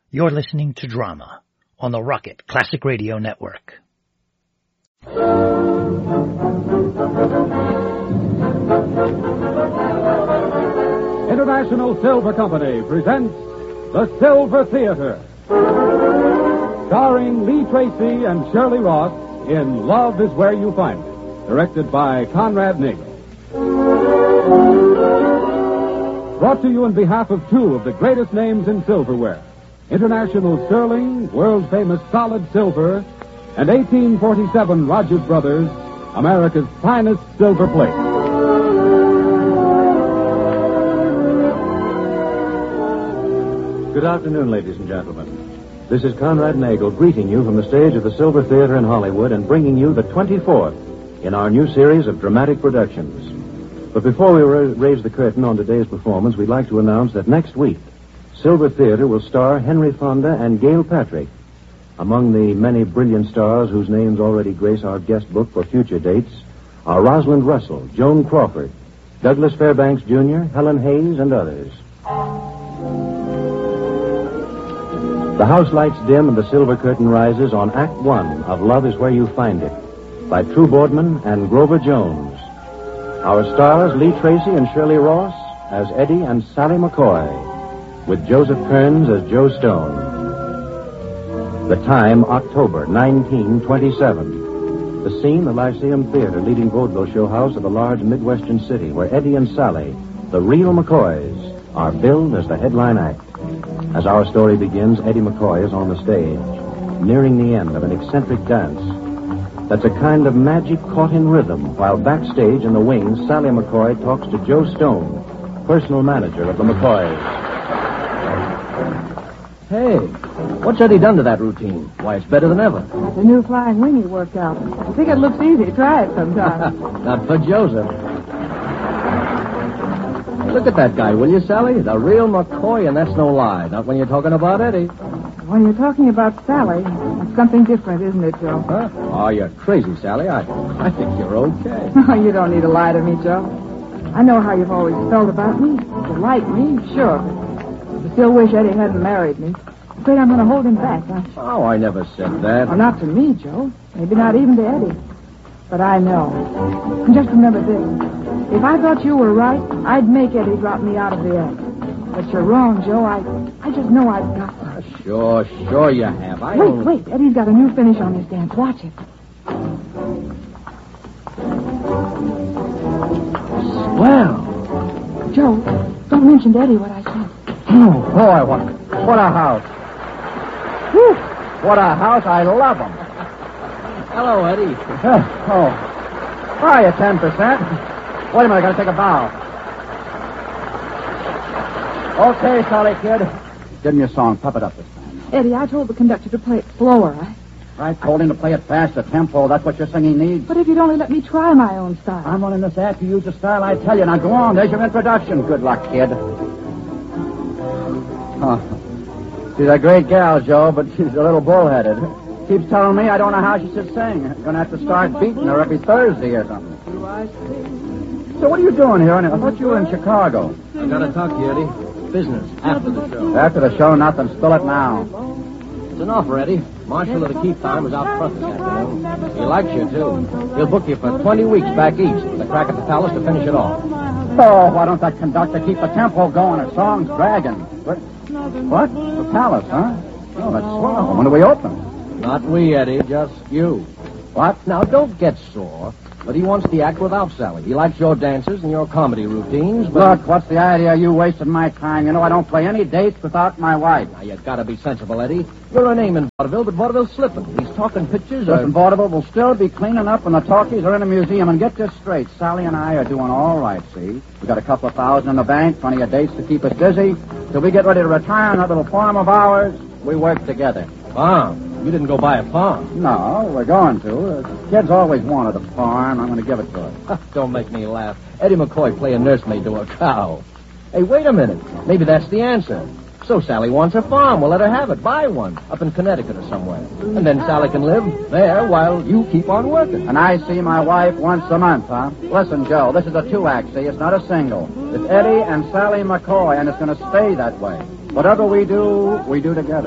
You're listening to Drama on the Rocket Classic Radio Network. International Silver Company presents The Silver Theater, starring Lee Tracy and Shirley Ross in Love Is Where You Find It, directed by Conrad Nagel. Brought to you on behalf of two of the greatest names in silverware, International Sterling, world-famous solid silver, and 1847 Rogers Brothers, America's finest silver plate. Good afternoon, ladies and gentlemen. This is Conrad Nagel greeting you from the stage of the Silver Theater in Hollywood and bringing you the 24th in our new series of dramatic productions. But before we raise the curtain on today's performance, we'd like to announce that next week, Silver Theater will star Henry Fonda and Gail Patrick. Among the many brilliant stars whose names already grace our guest book for future dates are Rosalind Russell, Joan Crawford, Douglas Fairbanks Jr., Helen Hayes, and others. The house lights dim and the silver curtain rises on Act One of Love Is Where You Find It by True Boardman and Grover Jones. Our stars, Lee Tracy and Shirley Ross as Eddie and Sally McCoy, with Joseph Kearns as Joe Stone. The time, October 1927. The scene, the Lyceum Theater, leading vaudeville show house of a large Midwestern city where Eddie and Sally, the real McCoys, are billed as the headline act. As our story begins, Eddie McCoy is on the stage, nearing the end of an eccentric dance. That's a kind of magic caught in rhythm, while backstage in the wings, Sally McCoy talks to Joe Stone, personal manager of the McCoys. Hey, what's Eddie done to that routine? Why, it's better than ever. It's a new flying wing he worked out. I think it looks easy. Try it sometime. Not for Joseph. Look at that guy, will you, Sally? The real McCoy, and that's no lie. Not when you're talking about Eddie. When you're talking about Sally, it's something different, isn't it, Joe? Huh? Oh, you're crazy, Sally. I think you're okay. You don't need to lie to me, Joe. I know how you've always felt about me. You like me, sure. I still wish Eddie hadn't married me. I'm afraid I'm going to hold him back, aren't you? Oh, I never said that. Well, not to me, Joe. Maybe not even to Eddie. But I know. And just remember this. If I thought you were right, I'd make Eddie drop me out of the act. But you're wrong, Joe. I just know I've got to. Sure you have. Wait. Eddie's got a new finish on his dance. Watch it. Swell. Joe, don't mention to Eddie what I said. Oh, boy, what a house. Whew, what a house. I love him. Hello, Eddie. Oh. Why, you 10%? Wait a minute, I gotta take a bow. Okay, Sally, kid. Give me a song. Pop it up this time. Eddie, I told the conductor to play it slower. I told him to play it fast, the tempo. That's what your singing needs. But if you'd only let me try my own style. I'm running this act to use the style I tell you. Now go on. There's your introduction. Good luck, kid. Oh. She's a great gal, Joe, but she's a little bullheaded. Keeps telling me I don't know how she should sing. I'm gonna have to start beating her every Thursday or something. So what are you doing here? I thought you were in Chicago. I gotta talk to you, Eddie. Business, after the show. After the show, nothing. Spill it now. It's an offer, Eddie. Marshal of the Keep Time is out front this afternoon. He likes you, too. He'll book you for 20 weeks back east with a crack at the Palace to finish it off. Oh, why don't that conductor keep the tempo going? Her song's dragging. What? The Palace, huh? Oh, that's swell. When do we open? Not we, Eddie. Just you. What? Now, don't get sore. But he wants the act without Sally. He likes your dances and your comedy routines, but... Look, what's the idea of you wasting my time? You know I don't play any dates without my wife. Now, you gotta be sensible, Eddie. You're a name in vaudeville, but vaudeville's slipping. These talking pictures are... Listen, vaudeville will still be cleaning up when the talkies are in a museum. And get this straight, Sally and I are doing all right, see? We got a couple of thousand in the bank, plenty of dates to keep us busy. Till we get ready to retire on that little farm of ours, we work together. Farm? You didn't go buy a farm. No, we're going to. The kid's always wanted a farm. I'm going to give it to her. Don't make me laugh. Eddie McCoy playing nursemaid to a cow. Hey, wait a minute. Maybe that's the answer. So Sally wants a farm. We'll let her have it. Buy one up in Connecticut or somewhere. And then Sally can live there while you keep on working. And I see my wife once a month, huh? Listen, Joe, this is a two-act, see? It's not a single. It's Eddie and Sally McCoy, and it's going to stay that way. Whatever we do together.